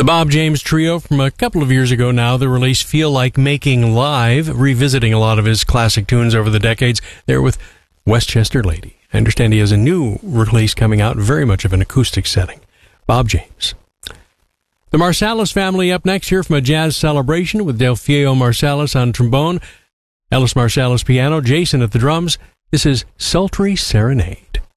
The Bob James Trio from a couple of years ago now, the release Feel Like Making Live, revisiting a lot of his classic tunes over the decades. There with Westchester Lady. I understand he has a new release coming out, very much of an acoustic setting. Bob James. The Marsalis family up next here from a jazz celebration with Delfio Marsalis on trombone, Ellis Marsalis piano, Jason at the drums. This is Sultry Serenade.